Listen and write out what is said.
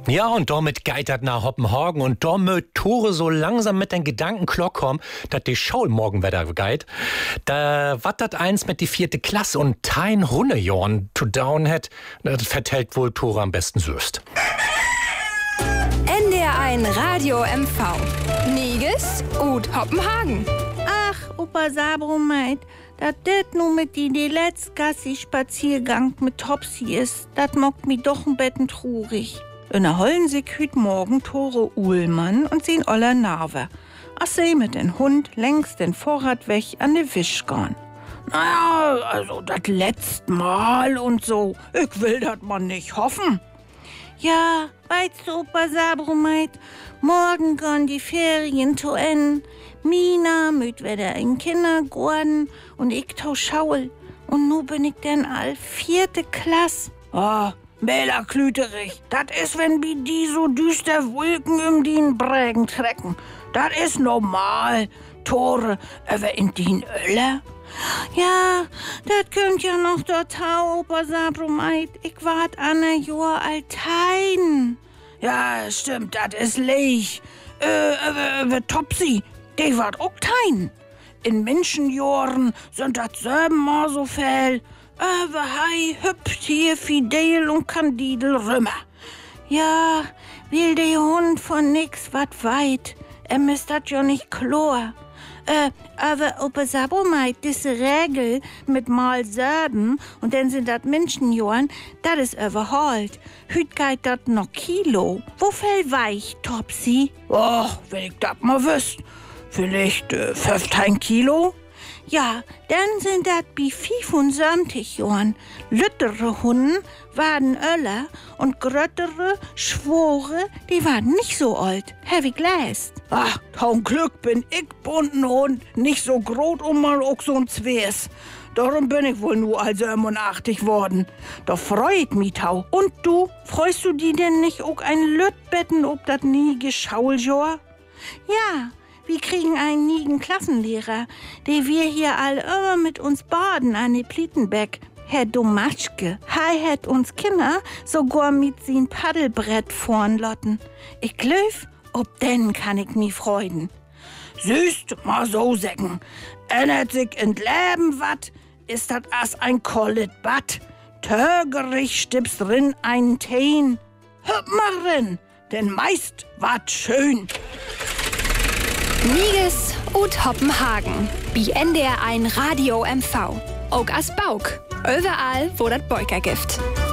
Ja, und damit geitert nach Hoppenhagen und da möt Tore so langsam mit den Gedanken klock kommen, dat die Schule morgen wieder geit. Da wattert eins mit die 4. Klasse und tein Hundejorn to down hat, das vertellt wohl Tore am besten süßt. NDR1 Radio MV. Niges und Hoppenhagen. Ach, Opa Sabromeit, dat nu mit die letzte Gassi-Spaziergang mit Topsy ist, dat mockt mi doch ein Betten trurig. In der Hollensig hüt morgen Tore Uhlmann und sehen Oller Narve. Ach sie mit den Hund längst den Vorrat weg an de Wisch gehen. Naja, also dat letzte Mal und so. Ich will dat man nicht hoffen. Ja, weißt du, Opa Sabromeit, morgen gehen die Ferien zu Ende. Mina müt wieder in Kindergarten und ich tau Schaul. Und nu bin ich denn all 4. Klasse. Oh, Bela Klüterich, dat is, wenn bi die so düster Wolken um dien Brägen trecken. Dat is normal, Tore, aber in dien Öller. Ja, dat könnt ja noch dort hau, Opa Sabromeit. Ich wart an a Jahr altein. Ja, stimmt, dat is leich. Topsy, die wart auch tein. In Menschenjahren sind dat selben mal so viel. Hei hüpft hier Fidel und Kandidel rümmer. Ja, will der Hund von nix wat weit. Ist dat ja nicht klar. Aber Opa Sabromeit, diese Regel mit mal selben und dann sind dat Menschenjahren, dat is überholt. Hüt geht dat noch Kilo. Wo viel weich, Topsy? Oh, wenn ich dat mal wüsst. Vielleicht 15 Kilo? Ja, dann sind dat bi 75 Jahren. Lüttere Hunden waren Öller und gröttere, Schwore, die waren nicht so alt. Heavy Glass. Ach, zum Glück bin ich bunten Hund nicht so groß und mal auch so ein Zwers. Darum bin ich wohl nur also 85 worden. Da freut mich tau. Und du, freust du die denn nicht auch ein Lütbetten ob dat nie Geschauljahr? Ja. Wir kriegen einen nigen Klassenlehrer, der wir hier all immer mit uns baden an die Plietenbeck. Herr Domatschke, er hat uns Kinder sogar mit sin Paddelbrett vorn lotten. Ich glaub, ob denn kann ich mi freuden. Süßt mal so säcken. Ändert sich in Leben wat, ist dat as ein kollet Bad. Tögerich stippst rin ein Teen. Hüpp mal rin, denn meist wat schön. Niges und Hoppenhagen. Bi NDR1 Radio MV. Auch as Bauk. Überall, wo dat Beuker gibt.